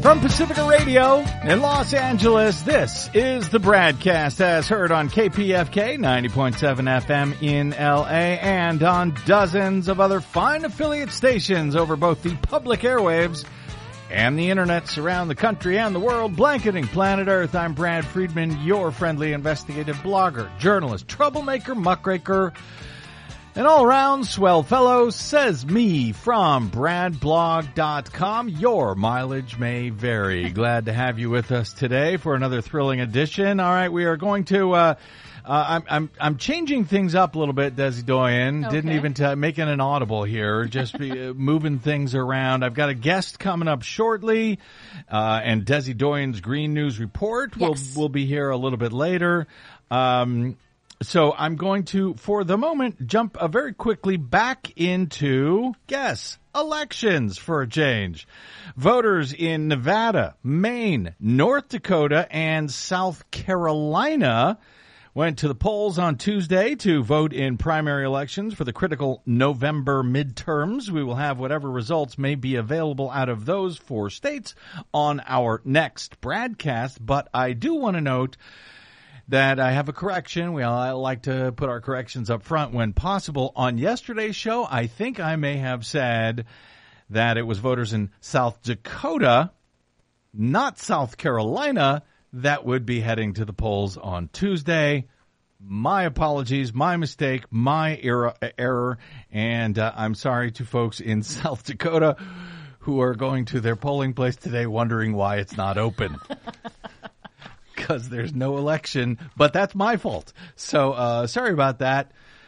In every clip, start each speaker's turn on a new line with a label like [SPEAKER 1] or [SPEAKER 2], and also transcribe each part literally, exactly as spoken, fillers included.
[SPEAKER 1] From Pacifica Radio in Los Angeles, this is the Bradcast, as heard on K P F K ninety point seven F M in L A and on dozens of other fine affiliate stations over both the public airwaves and the internets around the country and the world, blanketing planet Earth. I'm Brad Friedman, your friendly investigative blogger, journalist, troublemaker, muckraker, an all-around swell fellow, says me from brad blog dot com. Your mileage may vary. Glad to have you with us today for another thrilling edition. All right, we are going to, uh, uh I'm, I'm, I'm changing things up a little bit, Desi Doyen. Okay. Didn't even t- making an audible here, just be, uh, moving things around. I've got a guest coming up shortly, uh, and Desi Doyen's Green News Report will,
[SPEAKER 2] yes.
[SPEAKER 1] will be here a little bit later. Um, So I'm going to, for the moment, jump uh, very quickly back into, guess, elections for a change. Voters in Nevada, Maine, North Dakota, and South Carolina went to the polls on Tuesday to vote in primary elections for the critical November midterms. We will have whatever results may be available out of those four states on our next broadcast, but I do want to note that I have a correction. We all like to put our corrections up front when possible. On yesterday's show, I think I may have said that it was voters in South Dakota, not South Carolina, that would be heading to the polls on Tuesday. My apologies, my mistake, my error, error and uh, I'm sorry to folks in South Dakota who are going to their polling place today wondering why it's not open. Because there's no election, but that's my fault. So uh, sorry about that.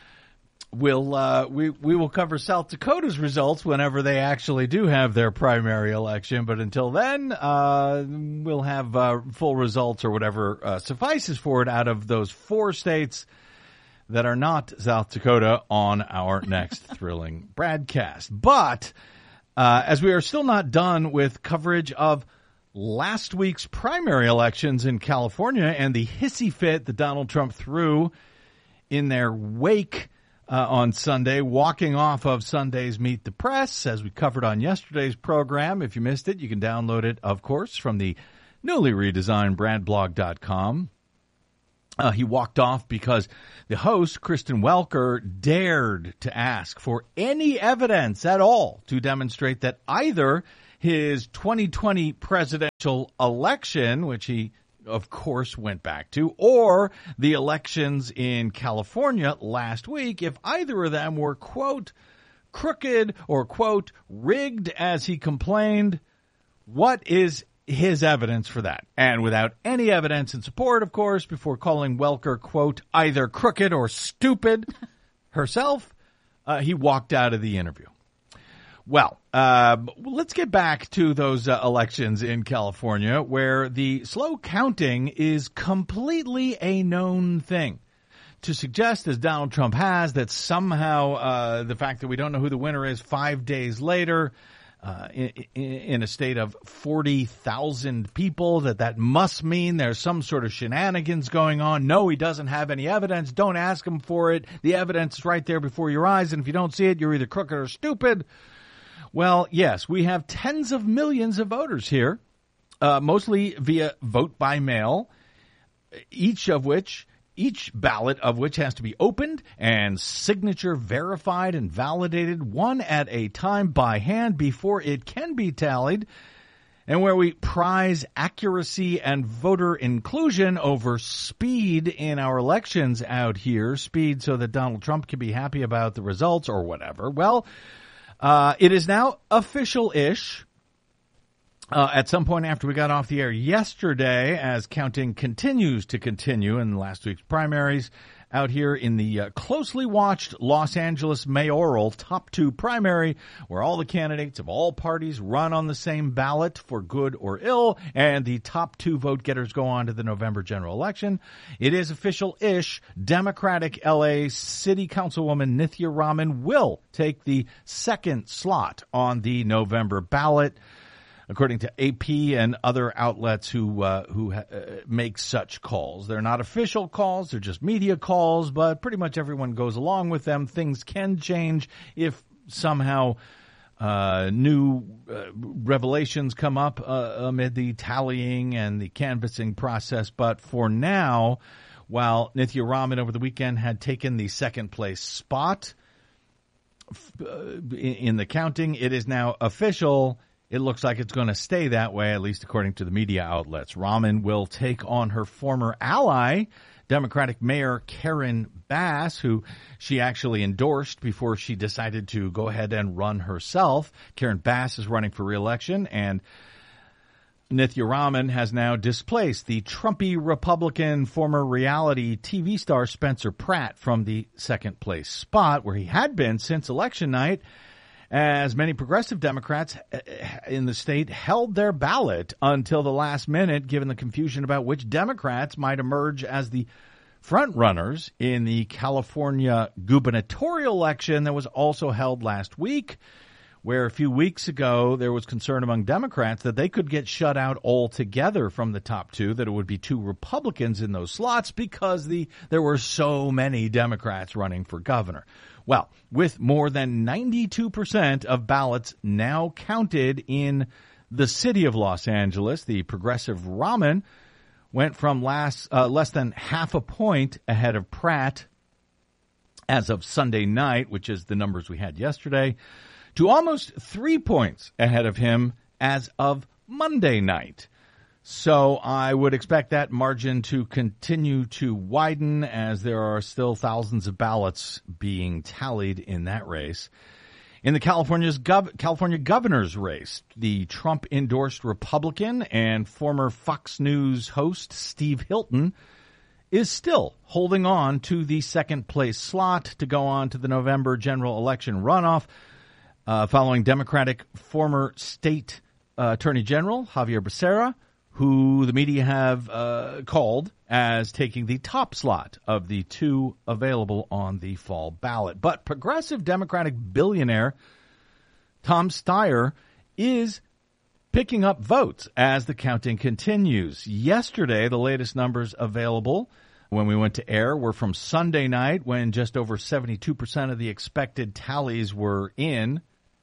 [SPEAKER 1] We'll uh, we we will cover South Dakota's results whenever they actually do have their primary election. But until then, uh, we'll have uh, full results or whatever uh, suffices for it out of those four states that are not South Dakota on our next thrilling broadcast. But uh, as we are still not done with coverage of last week's primary elections in California and the hissy fit that Donald Trump threw in their wake uh, on Sunday, walking off of Sunday's Meet the Press, as we covered on yesterday's program. If you missed it, you can download it, of course, from the newly redesigned brad blog dot com. Uh, he walked off because the host, Kristen Welker, dared to ask for any evidence at all to demonstrate that either his twenty twenty presidential election, which he, of course, went back to, or the elections in California last week, if either of them were, quote, crooked or, quote, rigged, as he complained. What is his evidence for that? And without any evidence in support, of course, before calling Welker, quote, either crooked or stupid herself, uh, he walked out of the interview. Well, uh, let's get back to those uh, elections in California where the slow counting is completely a known thing. To suggest, as Donald Trump has, that somehow uh, the fact that we don't know who the winner is five days later uh, in, in a state of forty thousand people, that that must mean there's some sort of shenanigans going on. No, he doesn't have any evidence. Don't ask him for it. The evidence is right there before your eyes, and if you don't see it, you're either crooked or stupid. Well, yes, we have tens of millions of voters here, uh, mostly via vote by mail, each of which, each ballot of which has to be opened and signature verified and validated one at a time by hand before it can be tallied, and where we prize accuracy and voter inclusion over speed in our elections out here, speed so that Donald Trump can be happy about the results or whatever. Well, Uh, it is now official-ish. Uh, at some point after we got off the air yesterday, as counting continues to continue in last week's primaries, out here in the uh, closely watched Los Angeles mayoral top two primary, where all the candidates of all parties run on the same ballot for good or ill, and the top two vote getters go on to the November general election. It is official-ish. Democratic L A City Councilwoman Nithya Raman will take the second slot on the November ballot, according to A P and other outlets who uh, who uh, make such calls. They're not official calls, they're just media calls, but pretty much everyone goes along with them. Things can change if somehow uh, new uh, revelations come up uh, amid the tallying and the canvassing process. But for now, while Nithya Raman over the weekend had taken the second place spot uh, in the counting, it is now official. It looks like it's going to stay that way, at least according to the media outlets. Raman will take on her former ally, Democratic Mayor Karen Bass, who she actually endorsed before she decided to go ahead and run herself. Karen Bass is running for re-election, and Nithya Raman has now displaced the Trumpy Republican former reality T V star Spencer Pratt from the second place spot, where he had been since election night, as many progressive Democrats in the state held their ballot until the last minute, given the confusion about which Democrats might emerge as the front runners in the California gubernatorial election that was also held last week, where a few weeks ago there was concern among Democrats that they could get shut out altogether from the top two, that it would be two Republicans in those slots because the there were so many Democrats running for governor. Well, with more than ninety-two percent of ballots now counted in the city of Los Angeles, the progressive Raman went from last, uh, less than half a point ahead of Pratt as of Sunday night, which is the numbers we had yesterday, to almost three points ahead of him as of Monday night. So I would expect that margin to continue to widen as there are still thousands of ballots being tallied in that race. In the California's gov- California governor's race, the Trump-endorsed Republican and former Fox News host Steve Hilton is still holding on to the second-place slot to go on to the November general election runoff, uh, following Democratic former state uh, Attorney General Xavier Becerra, who the media have uh, called as taking the top slot of the two available on the fall ballot. But progressive Democratic billionaire Tom Steyer is picking up votes as the counting continues. Yesterday, the latest numbers available when we went to air were from Sunday night, when just over seventy-two percent of the expected tallies were in.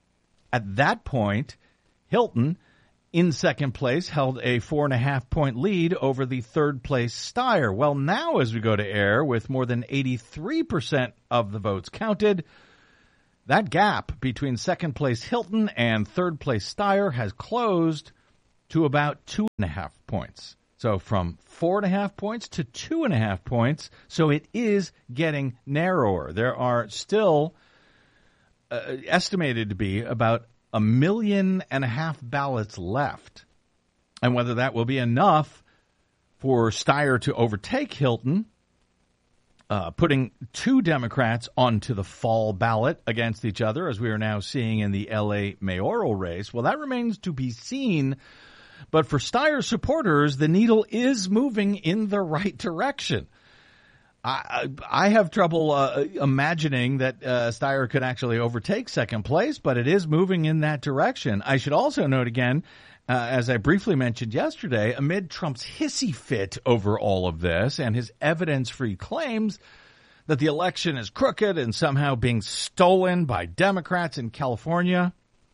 [SPEAKER 1] At that point, Hilton, in second place, held a four and a half point lead over the third place Steyer. Well, now as we go to air, with more than eighty-three percent of the votes counted, that gap between second place Hilton and third place Steyer has closed to about two and a half points. So from four and a half points to two and a half points. So it is getting narrower. There are still uh, estimated to be about a million and a half ballots left. And whether that will be enough for Steyer to overtake Hilton, uh, putting two Democrats onto the fall ballot against each other, as we are now seeing in the L A mayoral race, well, that remains to be seen. But for Steyer supporters, the needle is moving in the right direction. I, I have trouble uh, imagining that uh, Steyer could actually overtake second place, but it is moving in that direction. I should also note again, uh, as I briefly mentioned yesterday, amid Trump's hissy fit over all of this and his evidence-free claims that the election is crooked and somehow being stolen by Democrats in California,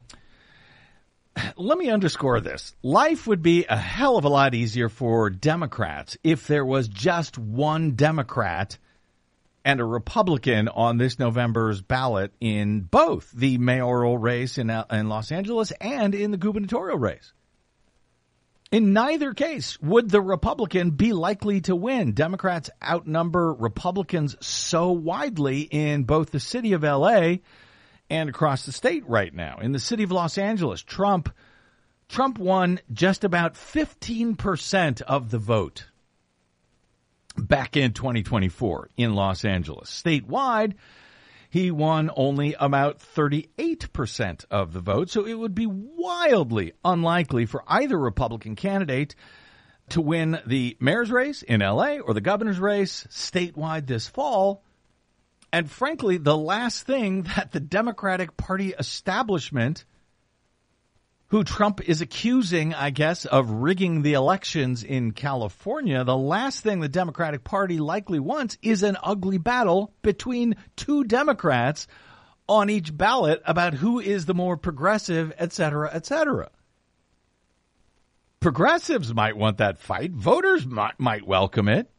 [SPEAKER 1] let me underscore this. Life would be a hell of a lot easier for Democrats if there was just one Democrat and a Republican on this November's ballot in both the mayoral race in, in Los Angeles and in the gubernatorial race. In neither case would the Republican be likely to win. Democrats outnumber Republicans so widely in both the city of L A and across the state right now. In the city of Los Angeles, Trump Trump won just about fifteen percent of the vote back in twenty twenty-four in Los Angeles. Statewide, he won only about thirty-eight percent of the vote, so it would be wildly unlikely for either Republican candidate to win the mayor's race in L A or the governor's race statewide this fall. And frankly, the last thing that the Democratic Party establishment, who Trump is accusing, I guess, of rigging the elections in California, the last thing the Democratic Party likely wants is an ugly battle between two Democrats on each ballot about who is the more progressive, et cetera, et cetera. Progressives might want that fight. Voters might, might welcome it.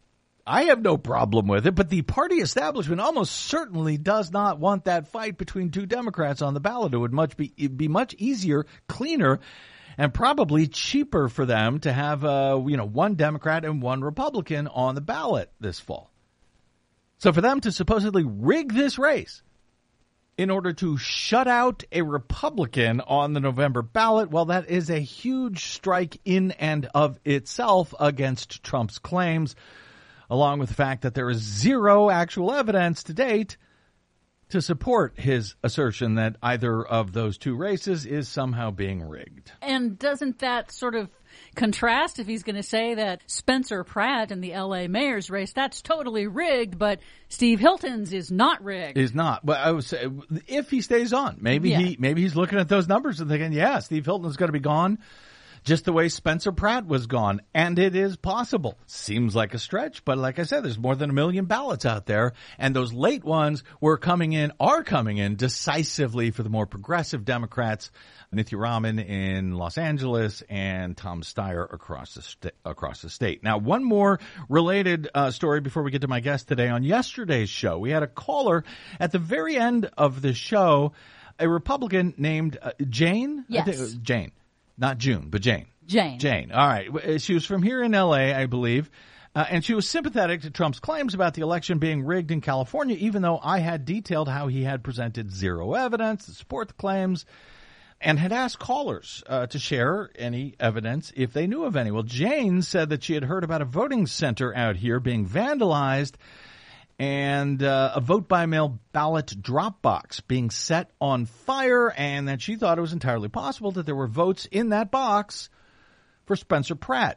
[SPEAKER 1] I have no problem with it, but the party establishment almost certainly does not want that fight between two Democrats on the ballot. It would much be it'd be much easier, cleaner, and probably cheaper for them to have uh, you know one Democrat and one Republican on the ballot this fall. So for them to supposedly rig this race in order to shut out a Republican on the November ballot, well, that is a huge strike in and of itself against Trump's claims, along with the fact that there is zero actual evidence to date to support his assertion that either of those two races is somehow being rigged.
[SPEAKER 2] And doesn't that sort of contrast if he's going to say that Spencer Pratt in the L A mayor's race, that's totally rigged, but Steve Hilton's is not rigged?
[SPEAKER 1] Is not. But I would say if he stays on, maybe
[SPEAKER 2] yeah.
[SPEAKER 1] he maybe he's looking at those numbers and thinking, yeah, Steve Hilton's going to be gone just the way Spencer Pratt was gone. And it is possible. Seems like a stretch, but like I said, there's more than a million ballots out there. And those late ones were coming in, are coming in decisively for the more progressive Democrats, Nithya Raman in Los Angeles and Tom Steyer across the, sta- across the state. Now, one more related uh, story before we get to my guest today. On yesterday's show, we had a caller at the very end of the show, a Republican named uh, Jane.
[SPEAKER 2] Yes.
[SPEAKER 1] I think it was Jane. Not June, but Jane.
[SPEAKER 2] Jane.
[SPEAKER 1] Jane. All right. She was from here in L A, I believe, uh, and she was sympathetic to Trump's claims about the election being rigged in California, even though I had detailed how he had presented zero evidence to support the claims and had asked callers uh, to share any evidence if they knew of any. Well, Jane said that she had heard about a voting center out here being vandalized and uh, a vote-by-mail ballot drop box being set on fire, and that she thought it was entirely possible that there were votes in that box for Spencer Pratt.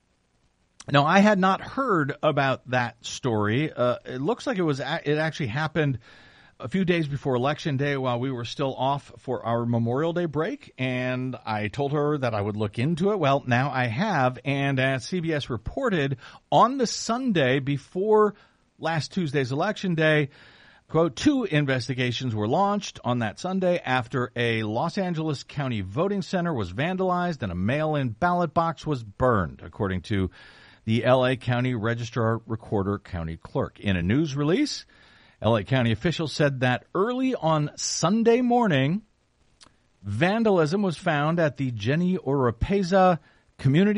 [SPEAKER 1] Now, I had not heard about that story. Uh, it looks like it was a- it actually happened a few days before Election Day while we were still off for our Memorial Day break, and I told her that I would look into it. Well, now I have, and as C B S reported, on the Sunday before last Tuesday's Election Day, quote, two investigations were launched on that Sunday after a Los Angeles County voting center was vandalized and a mail-in ballot box was burned, according to the L A County Registrar Recorder County Clerk. In a news release, L A County officials said that early on Sunday morning, vandalism was found at the Jenny Oropeza Community